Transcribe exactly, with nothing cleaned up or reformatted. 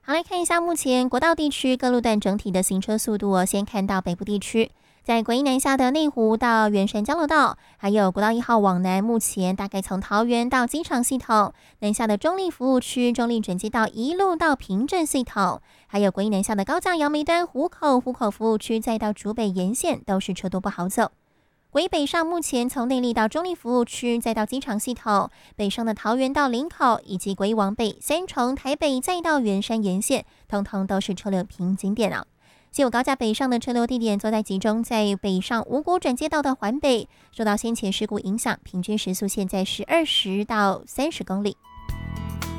好，来看一下目前国道地区各路段整体的行车速度哦。先看到北部地区，在国一南下的内湖到圆山交流道，还有国道一号往南，目前大概从桃园到机场系统，南下的中立服务区、中立转接道一路到平镇系统，还有国一南下的高架杨梅端、湖口、湖口服务区，再到竹北沿线都是车多不好走。国一北上目前从内坜到中立服务区，再到机场系统，北上的桃园到林口，以及国一往北三重、台北，再到圆山沿线，通通都是车流瓶颈点啊。西武高架北上的车流地点都在集中在北上五股转接道的环北，受到先前事故影响，平均时速现在是二十到三十公里。